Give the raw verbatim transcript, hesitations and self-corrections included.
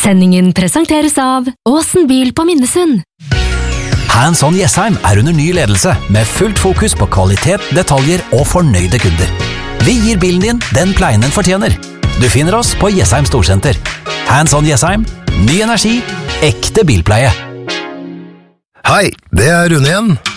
Sendingen presenteres av Åsen bil på Minnesund. Hands on Jessheim er under ny ledelse, med fullt fokus på kvalitet, detaljer og fornøyde kunder. Vi gir bilen din den pleien den fortjener. Du finner oss på Jessheim Storsenter. Hands on Jessheim, ny energi, ekte bilpleie. Hei, det er Rune igjen.